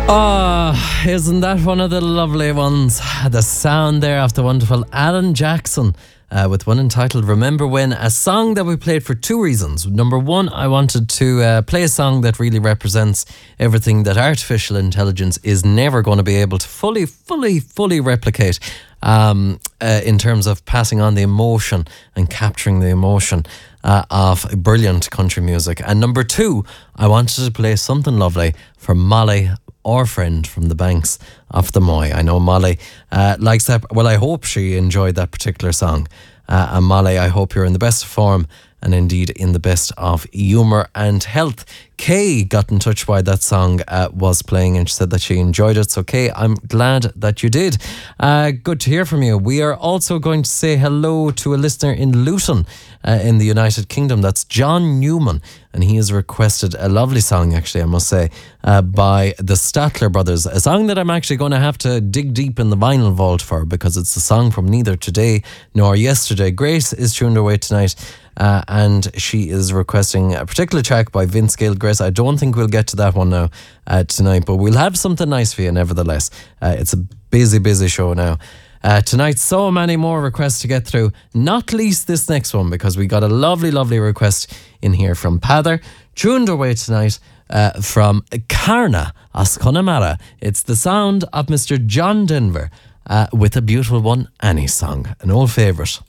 Oh, isn't that one of the lovely ones? The sound there of the wonderful Alan Jackson with one entitled Remember When, a song that we played for two reasons. Number one, I wanted to play a song that really represents everything that artificial intelligence is never going to be able to fully replicate in terms of passing on the emotion and capturing the emotion of brilliant country music. And number two, I wanted to play something lovely for Molly, our friend from the banks of the Moy. I know Molly likes that. Well, I hope she enjoyed that particular song. And Molly, I hope you're in the best form and indeed in the best of humour and health. Kay got in touch while that song was playing and she said that she enjoyed it. So Kay, I'm glad that you did. Good to hear from you. We are also going to say hello to a listener in Luton in the United Kingdom. That's John Newman, and he has requested a lovely song, actually, I must say, by the Statler Brothers, a song that I'm actually going to have to dig deep in the vinyl vault for, because it's a song from neither today nor yesterday. Grace is tuned away tonight, and she is requesting a particular track by Vince Gill. Grace, I don't think we'll get to that one now tonight, but we'll have something nice for you nevertheless. It's a busy show now. Tonight, so many more requests to get through, not least this next one, because we got a lovely request in here from Pather, tuned away tonight from Carna as Connemara. It's the sound of Mr. John Denver with a beautiful one, Annie's song, an old favourite.